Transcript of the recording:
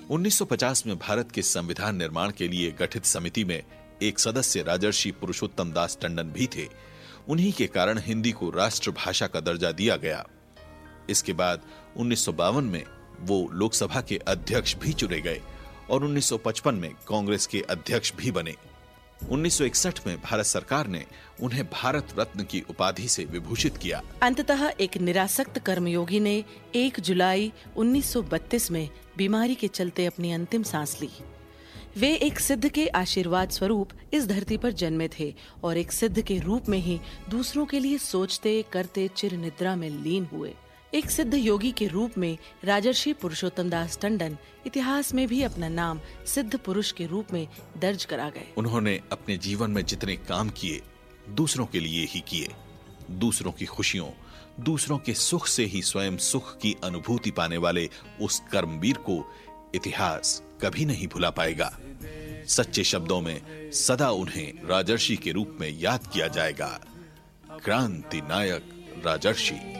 1950 में भारत के संविधान निर्माण के लिए गठित समिति में एक सदस्य राजर्षि पुरुषोत्तम दास टंडन भी थे। उन्हीं के कारण हिंदी को राष्ट्रभाषा का दर्जा दिया गया। इसके बाद 1952 में वो लोकसभा के अध्यक्ष भी चुने गए और 1955 में कांग्रेस के अध्यक्ष भी बने। 1961 में भारत सरकार ने उन्हें भारत रत्न की उपाधि से विभूषित किया। अंततः एक निरासक्त कर्मयोगी ने 1 जुलाई 1932 में बीमारी के चलते अपनी अंतिम सांस ली। वे एक सिद्ध के आशीर्वाद स्वरूप इस धरती पर जन्मे थे और एक सिद्ध के रूप में ही दूसरों के लिए सोचते करते चिर निद्रा में लीन हुए। एक सिद्ध योगी के रूप में राजर्षि पुरुषोत्तम दास टंडन इतिहास में भी अपना नाम सिद्ध पुरुष के रूप में दर्ज करा गए। उन्होंने अपने जीवन में जितने काम किए दूसरों के लिए ही किए। दूसरों की खुशियों, दूसरों के सुख से ही स्वयं सुख की अनुभूति पाने वाले उस कर्मवीर को इतिहास कभी नहीं भुला पाएगा। सच्चे शब्दों में सदा उन्हें राजर्षि के रूप में याद किया जाएगा। क्रांति नायक राजर्षि।